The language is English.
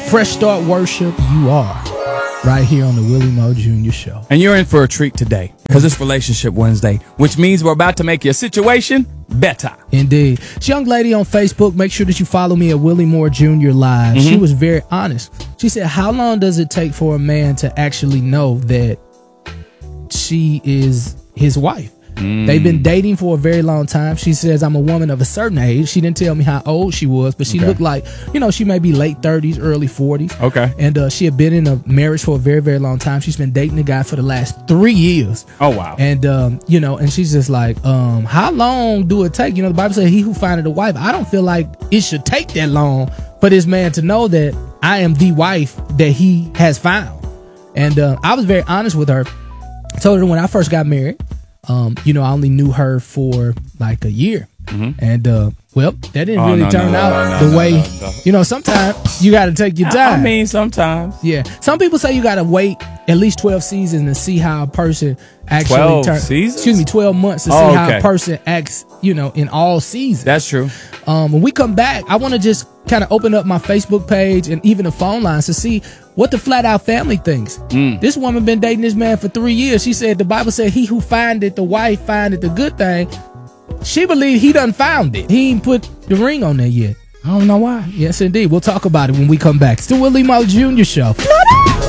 Fresh Start Worship, you are right here on the Willie Moore Jr. Show. And you're in for a treat today because it's Relationship Wednesday, which means we're about to make your situation better. Indeed. This young lady on Facebook, make sure that you follow me at Willie Moore Jr. Live. She was very honest. She said, how long does it take for a man to actually know that she is his wife? They've been dating for a very long time. She says, I'm a woman of a certain age. She didn't tell me how old she was, but she looked like, she may be late 30s, early 40s. Okay. And she had been in a marriage for a very, very long time. She's been dating the guy for the last 3 years. Oh, wow. And, and she's just like, how long do it take? The Bible says he who findeth a wife. I don't feel like it should take that long for this man to know that I am the wife that he has found. And I was very honest with her. I told her when I first got married, I only knew her for like a year. And that didn't really turn out the way. Sometimes you got to take your time. I mean, sometimes. Yeah. Some people say you got to wait at least 12 seasons to see how a person actually 12 months to see how a person acts, in all seasons. That's true. When we come back, I want to just kind of open up my Facebook page and even the phone lines to see what the Flat Out family thinks. This woman been dating this man for 3 years. She said the Bible said he who findeth the wife findeth the good thing. She believed he done found it. He ain't put the ring on there yet. I don't know why. Yes, indeed. We'll talk about it when we come back. It's the Willie Moore Jr. Show.